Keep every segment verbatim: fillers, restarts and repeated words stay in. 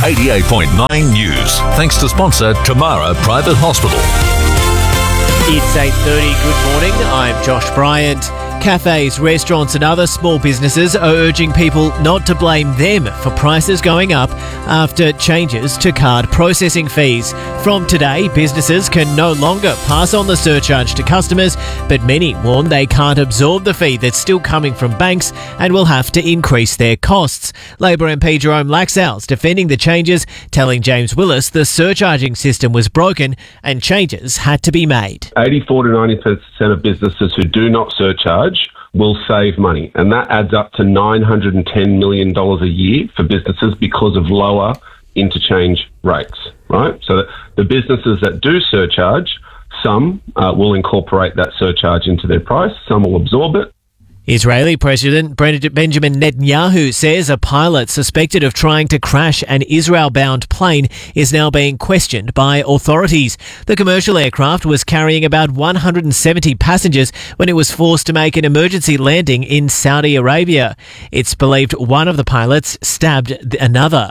eighty-eight point nine News. Thanks to sponsor Tamara Private Hospital. It's eight thirty. Good morning. I'm Josh Bryant. Cafes, restaurants and other small businesses are urging people not to blame them for prices going up after changes to card processing fees. From today, businesses can no longer pass on the surcharge to customers, but many warn they can't absorb the fee that's still coming from banks and will have to increase their costs. Labor M P Jerome Laxal's defending the changes, telling James Willis the surcharging system was broken and changes had to be made. eighty-four to ninety percent of businesses who do not surcharge will save money, and that adds up to nine hundred ten million dollars a year for businesses because of lower interchange rates, right? So the, the businesses that do surcharge, some uh, will incorporate that surcharge into their price, some will absorb it. Israeli President Benjamin Netanyahu says a pilot suspected of trying to crash an Israel-bound plane is now being questioned by authorities. The commercial aircraft was carrying about one hundred seventy passengers when it was forced to make an emergency landing in Saudi Arabia. It's believed one of the pilots stabbed another.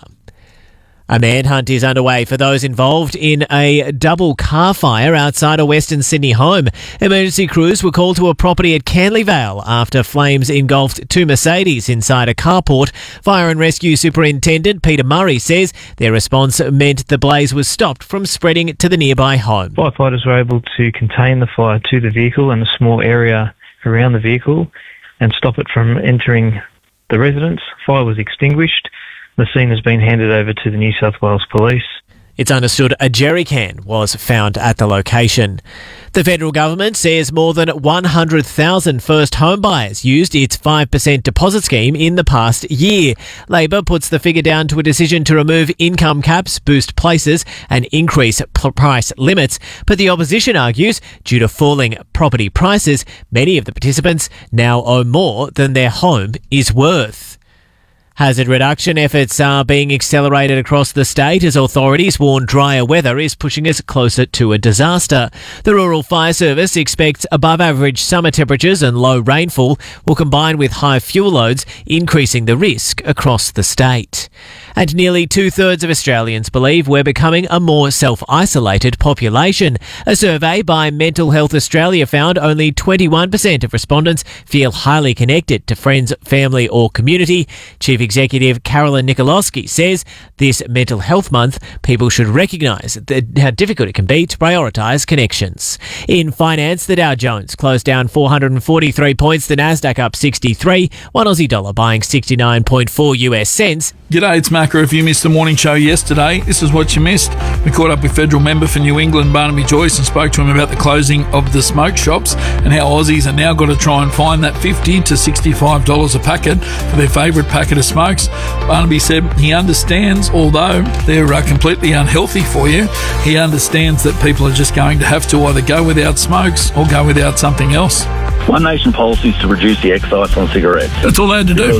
A manhunt is underway for those involved in a double car fire outside a Western Sydney home. Emergency crews were called to a property at Canley Vale after flames engulfed two Mercedes inside a carport. Fire and Rescue Superintendent Peter Murray says their response meant the blaze was stopped from spreading to the nearby home. Firefighters were able to contain the fire to the vehicle and a small area around the vehicle and stop it from entering the residence. Fire was extinguished. The scene has been handed over to the New South Wales Police. It's understood a jerry can was found at the location. The federal government says more than one hundred thousand first home buyers used its five percent deposit scheme in the past year. Labor puts the figure down to a decision to remove income caps, boost places and increase p- price limits. But the opposition argues, due to falling property prices, many of the participants now owe more than their home is worth. Hazard reduction efforts are being accelerated across the state as authorities warn drier weather is pushing us closer to a disaster. The Rural Fire Service expects above average summer temperatures and low rainfall will combine with high fuel loads, increasing the risk across the state. And nearly two-thirds of Australians believe we're becoming a more self-isolated population. A survey by Mental Health Australia found only twenty-one percent of respondents feel highly connected to friends, family or community. Chief Executive Carolyn Nikolowski says this Mental Health Month, people should recognise how difficult it can be to prioritise connections. In finance, the Dow Jones closed down four hundred forty-three points, the Nasdaq up sixty-three, one Aussie dollar buying sixty-nine point four U S cents. G'day, it's Macca. If you missed the morning show yesterday, this is what you missed. We caught up with federal member for New England, Barnaby Joyce, and spoke to him about the closing of the smoke shops and how Aussies are now got to try and find that fifty to sixty-five dollars a packet for their favourite packet of smokes. Barnaby said he understands, although they're uh, completely unhealthy for you, he understands that people are just going to have to either go without smokes or go without something else. One Nation policy is to reduce the excise on cigarettes. That's all they had to do.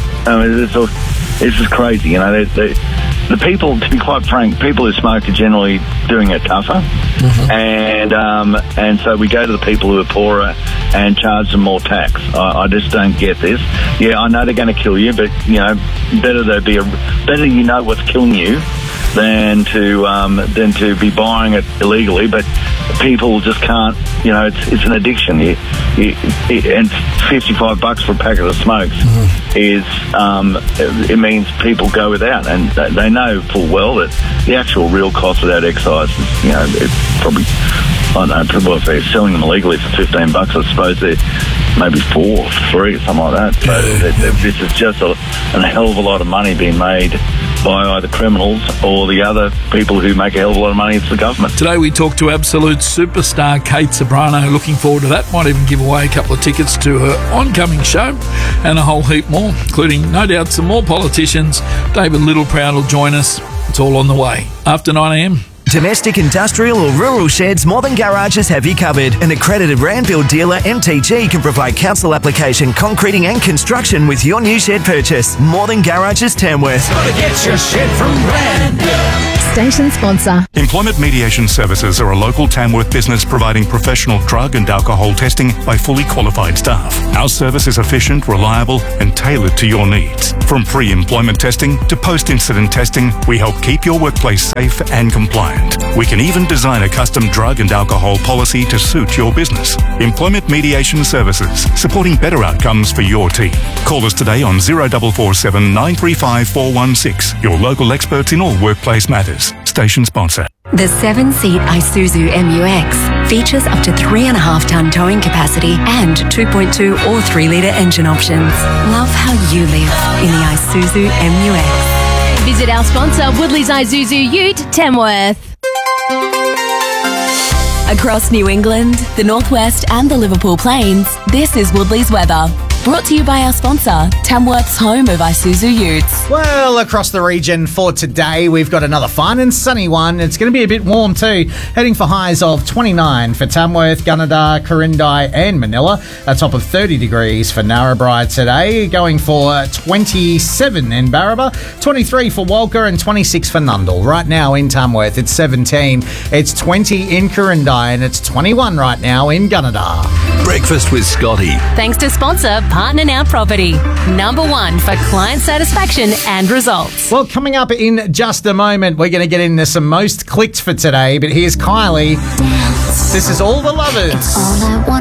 I mean, it's, all, it's just crazy, you know. They, they, the people, to be quite frank, people who smoke are generally doing it tougher, mm-hmm. and um, and so we go to the people who are poorer and charge them more tax. I, I just don't get this. Yeah, I know they're going to kill you, but you know, better they be a, better you know what's killing you than to um, than to be buying it illegally. But people just can't. You know, it's it's an addiction. You, you, it, and fifty-five bucks for a packet of smokes mm-hmm. is um, it, it means people go without, and they know full well that the actual real cost of that excise is, you know, it's probably, I don't know, probably if they're selling them illegally for fifteen bucks, I suppose they're maybe four, three, something like that. So yeah. This is just a, a hell of a lot of money being made by either criminals or the other people who make a hell of a lot of money. It's the government. Today we talked to absolute superstar Kate Ceberano. Looking forward to that. Might even give away a couple of tickets to her oncoming show and a whole heap more, including no doubt some more politicians. David Littleproud will join us. It's all on the way. After nine a.m. Domestic, industrial or rural sheds, More Garages have you covered. An accredited Randfield dealer, M T G, can provide council application, concreting and construction with your new shed purchase. More Garages, Tamworth. Gotta get your shed from Randfield. Station sponsor. Employment Mediation Services are a local Tamworth business providing professional drug and alcohol testing by fully qualified staff. Our service is efficient, reliable and tailored to your needs. From pre-employment testing to post-incident testing, we help keep your workplace safe and compliant. We can even design a custom drug and alcohol policy to suit your business. Employment Mediation Services, supporting better outcomes for your team. Call us today on zero four four seven nine three five four one six. Your local experts in all workplace matters. Station sponsor. The seven-seat Isuzu M U X features up to three and a half ton towing capacity and two point two or three litre engine options. Love how you live in the Isuzu M U X. Visit our sponsor, Woodley's Isuzu Ute, Tamworth. Across New England, the Northwest and the Liverpool Plains, this is Woodley's weather. Brought to you by our sponsor, Tamworth's home of Isuzu Utes. Well, across the region for today, we've got another fun and sunny one. It's going to be a bit warm too, heading for highs of twenty-nine for Tamworth, Gunnedah, Corindai and Manila. A top of thirty degrees for Narrabri today, going for twenty-seven in Barraba, twenty-three for Walker and twenty-six for Nundle. Right now in Tamworth, it's seventeen, it's twenty in Corindai and it's twenty-one right now in Gunnedah. Breakfast with Scotty. Thanks to sponsor Partner Now Property, number one for client satisfaction and results. Well, coming up in just a moment, we're going to get into some most clicked for today, but here's Kylie. This is All the Lovers. It's all I want.